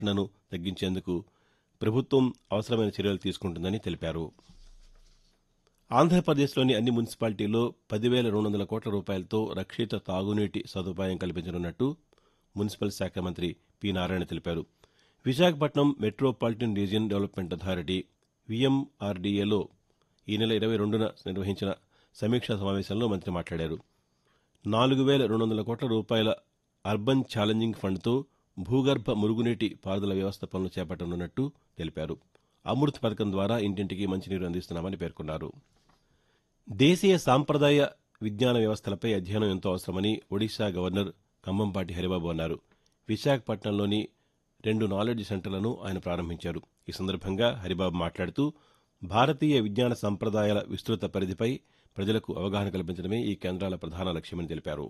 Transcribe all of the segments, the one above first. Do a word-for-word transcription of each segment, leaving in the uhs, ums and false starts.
ను తగ్గించేందుకు ప్రభుత్వం అవసరమైన చర్యలు తీసుకుంటుందని తెలిపారు. ఆంధ్రప్రదేశ్లోని అన్ని మున్సిపాలిటీల్లో పదివేల రెండు వందల కోట్ల రూపాయలతో రక్షిత తాగునీటి సదుపాయం కల్పించనున్నట్టు మున్సిపల్ శాఖ మంత్రి పి నారాయణ తెలిపారు. Visakhapatnam metropolitan region development authority వీఎంఆర్డీఏలో ఈ నెల ఇరవై రెండున నిర్వహించిన సమీక్షా సమావేశంలో మంత్రి మాట్లాడారు. నాలుగు వేల రెండు వందల కోట్ల రూపాయల అర్బన్ ఛాలెంజింగ్ ఫండ్తో భూగర్భ మురుగునీటి పారుదల వ్యవస్థ పనులు చేపట్టనున్నట్టు తెలిపారు. అమృత్ పథకం ద్వారా ఇంటింటికి మంచినీరు అందిస్తున్నామని పేర్కొన్నారు. దేశీయ సాంప్రదాయ విజ్ఞాన వ్యవస్థలపై అధ్యయనం ఎంతో అవసరమని ఒడిశా గవర్నర్ కంభంపాటి హరిబాబు అన్నారు. విశాఖపట్నంలోని రెండు నాలెడ్జ్ సెంటర్లను ఆయన ప్రారంభించారు. ఈ సందర్భంగా హరిబాబు మాట్లాడుతూ భారతీయ విజ్ఞాన సంప్రదాయాల విస్తృత పరిధిపై ప్రజలకు అవగాహన కల్పించడమే ఈ కేంద్రాల ప్రధాన లక్ష్యమని తెలిపారు.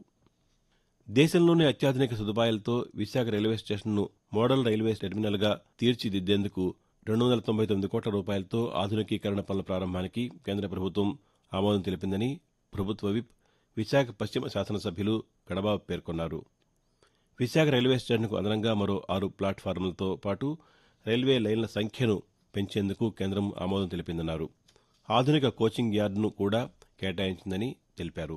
దేశంలోనే అత్యాధునిక సదుపాయాలతో విశాఖ రైల్వే స్టేషన్ను మోడల్ రైల్వే టెర్మినల్గా తీర్చిదిద్దేందుకు రెండు వందల తొంభై తొమ్మిది కోట్ల రూపాయలతో ఆధునికీకరణ పనుల ప్రారంభానికి కేంద్ర ప్రభుత్వం ఆమోదం తెలిపిందని ప్రభుత్వ విప్ విశాఖ పశ్చిమ శాసనసభ్యులు గడబాబు పేర్కొన్నారు. విశాఖ రైల్వే స్టేషన్కు అదనంగా మరో ఆరు ప్లాట్ఫారంలతో పాటు రైల్వే లైన్ల సంఖ్యను పెంచేందుకు కేంద్రం ఆమోదం తెలిపిందన్నారు. ఆధునిక కోచింగ్ యార్డును కూడా కేటాయించిందని తెలిపారు.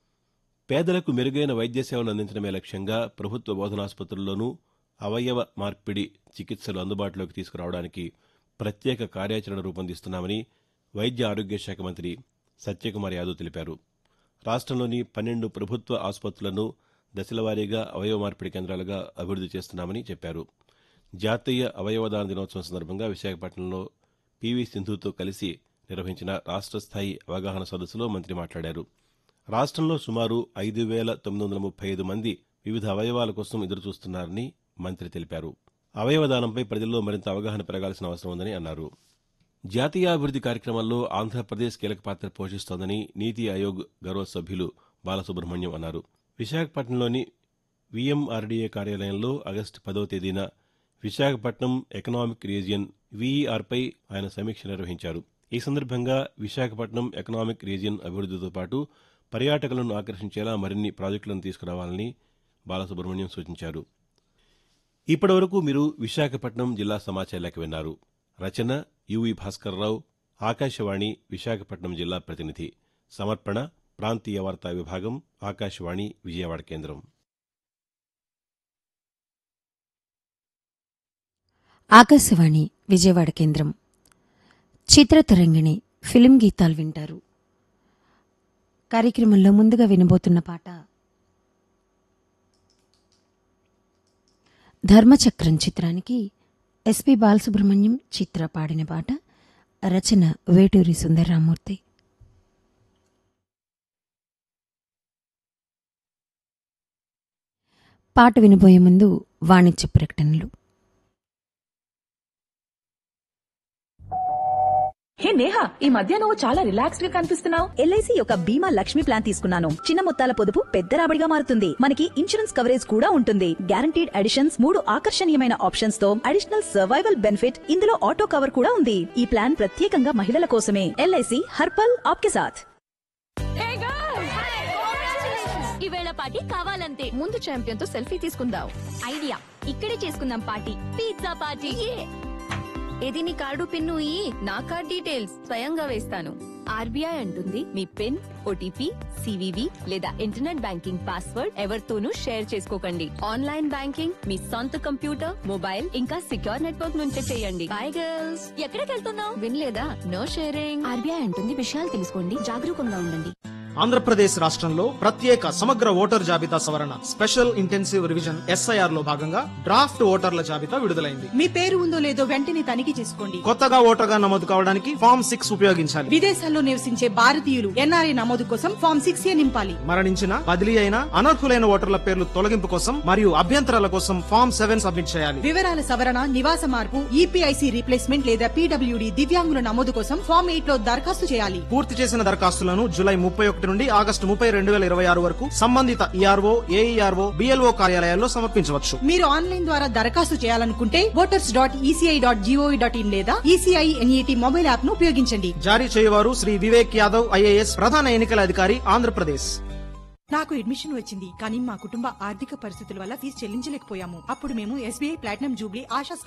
పేదలకు మెరుగైన వైద్య సేవలు అందించడమే లక్ష్యంగా ప్రభుత్వ బోధనాసుపత్రుల్లోనూ అవయవ మార్పిడి చికిత్సలు అందుబాటులోకి తీసుకురావడానికి ప్రత్యేక కార్యాచరణ రూపొందిస్తున్నామని వైద్య ఆరోగ్య శాఖ మంత్రి సత్యకుమార్ యాదవ్ తెలిపారు. రాష్ట్రంలోని పన్నెండు ప్రభుత్వ ఆసుపత్రులను దశలవారీగా అవయవ మార్పిడి కేంద్రాలుగా అభివృద్ది చేస్తున్నామని చెప్పారు. జాతీయ అవయవదాన దినోత్సవం సందర్భంగా విశాఖపట్నంలో పీవీ సింధుతో కలిసి నిర్వహించిన రాష్ట్ర స్థాయి అవగాహన సదస్సులో మంత్రి మాట్లాడారు. రాష్ట్రంలో సుమారు ఐదు వేల తొమ్మిది వందల ముప్పై ఐదు మంది వివిధ అవయవాల కోసం ఎదురుచూస్తున్నారని మంత్రి తెలిపారు. అవయవదానంపై ప్రజల్లో మరింత అవగాహన పెరగాల్సిన అవసరం ఉందని అన్నారు. జాతీయాభివృద్ది కార్యక్రమాల్లో ఆంధ్రప్రదేశ్ కీలక పాత్ర పోషిస్తోందని నీతి ఆయోగ్ గౌరవ సభ్యులు బాలసుబ్రహ్మణ్యం అన్నారు. విశాఖపట్నంలోని వీఎంఆర్డీఏ కార్యాలయంలో ఆగస్టు పదవ తేదీన విశాఖపట్నం ఎకనామిక్ రీజియన్ వీఈఆర్పై ఆయన సమీక్ష నిర్వహించారు. ఈ సందర్భంగా విశాఖపట్నం ఎకనామిక్ రీజియన్ అభివృద్దితో పాటు పర్యాటకులను ఆకర్షించేలా మరిన్ని ప్రాజెక్టులను తీసుకురావాలని బాలసుబ్రహ్మణ్యం సూచించారు. ఇప్పటివరకు మీరు విశాఖపట్నం జిల్లా సమాచార లేఖ విన్నారు. రచన యువి భాస్కర్రావు, ఆకాశవాణి విశాఖపట్నం జిల్లా ప్రతినిధి. సమర్పణ ప్రాంతీయ వార్తా విభాగం, ఆకాశవాణి విజయవాడ కేంద్రం. ఆకాశవాణి విజయవాడ కేంద్రం. చిత్రతరంగిణి ఫిలిం గీతాలు వింటారు. కార్యక్రమంలో ముందుగా వినబోతున్న పాట ధర్మచక్రం చిత్రానికి ఎస్పి బాలసుబ్రహ్మణ్యం చిత్ర పాడిన పాట. రచన వేటూరి సుందరరామూర్తి. పాట వినబోయే ముందు వాణిజ్య ప్రకటనలు. హే నేహా, ఈ మధ్య నువ్వు చాలా రిలాక్స్డ్ గా కనిపిస్తున్నావు. ఎల్ఐసి యొక్క బీమా లక్ష్మి ప్లాన్ తీసుకున్నాను. చిన్న మొత్తాల పొదుపు పెద్ద రాబడిగా మారుతుంది. మనకి ఇన్సూరెన్స్ కవరేజ్ కూడా ఉంటుంది. గ్యారంటీడ్ అడిషన్స్, మూడు ఆకర్షణీయమైన ఆప్షన్స్ తో అడిషనల్ సర్వైవల్ బెనిఫిట్, ఇందులో ఆటో కవర్ కూడా ఉంది. ఈ ప్లాన్ ప్రత్యేకంగా మహిళల కోసమే. ఎల్ఐసి హర్పల్ ఆప్కే సాథ్. ఈవేళ పార్టీ కావాలంతే. ముందు ఛాంపియన్ తో సెల్ఫీ తీసుకుందాం. ఐడియా, ఇక్కడే చేసుకుందాం పార్టీ. Pizza party. ఏది నీ కార్డు పిన్ను ఈ నా కార్డ్ డీటెయిల్స్ స్వయంగా వేస్తాను. ఆర్బీఐ అంటుంది మీ పిన్, ఓటీపీ, సివివి లేదా ఇంటర్నెట్ బ్యాంకింగ్ పాస్వర్డ్ ఎవరితోనూ షేర్ చేసుకోకండి. ఆన్లైన్ బ్యాంకింగ్ మీ సొంత కంప్యూటర్, మొబైల్ ఇంకా సిక్యూర్ నెట్వర్క్ నుంచే చేయండి. By girls. ఎక్కడికి వెళ్తున్నావు? వినలేదా? No sharing. ఆర్బీఐ అంటుంది విషయాలు తెలుసుకోండి, జాగరూకంగా ఉండండి. ఆంధ్రప్రదేశ్ రాష్ట్రంలో ప్రత్యేక సమగ్ర ఓటర్ జాబితా సవరణ స్పెషల్ ఇంటెన్సివ్ రివిజన్ ఎస్ఐఆర్ లో భాగంగా డ్రాఫ్ట్ ఓటర్ల జాబితా విడుదలైంది. మీ పేరు ఉందో లేదో వెంటనే తనిఖీ చేసుకోండి. కొత్తగా ఓటర్గా నమోదు కావడానికి ఫామ్ సిక్స్ ఉపయోగించాలి. విదేశాల్లో నివసించే భారతీయులు ఎన్ఆర్ఐ నమోదు కోసం ఫామ్ సిక్స్ ఏ నింపాలి. మరణించిన, బదిలీ అయిన, అనర్హులైన ఓటర్ల పేర్లు తొలగింపు కోసం మరియు అభ్యంతరాల కోసం ఫామ్ సెవెన్ సబ్మిట్ చేయాలి. వివరాల సవరణ, నివాస మార్పు, ఈపీఐసి రీప్లేస్మెంట్ లేదా పీడబ్ల్యూడీ దివ్యాంగుల నమోదు కోసం ఫామ్ ఎయిట్ లో దరఖాస్తు చేయాలి. పూర్తి చేసిన దరఖాస్తులను జూలై ముప్పై ఒకటి నుండి ఆగస్టు ముప్పై రెండు వేల ఇరవై ఆరు వరకు సంబంధిత ఈఆర్ఓ, ఏఈఆర్ఓ, బిఎల్ఓ కార్యాలయాల్లో సమర్పించవచ్చు. మీరు ఆన్లైన్ ద్వారా దరఖాస్తు చేయాలనుకుంటే voters dot ECI dot GOV dot in లేదా ఈసీఐ ఎన్ఈటీ మొబైల్ యాప్ ను ఉపయోగించండి. జారీ చేయవారు శ్రీ వివేక్ యాదవ్ ఐఏఎస్, ప్రధాన ఎన్నికల అధికారి, ఆంధ్రప్రదేశ్. నాకు అడ్మిషన్ వచ్చింది కానీ మా కుటుంబ ఆర్థిక పరిస్థితుల వల్ల ఫీజు చెల్లించలేకపోయాము అప్పుడు మేము ఎస్బీఐ ప్లాటినం జూబ్లీ ఆశా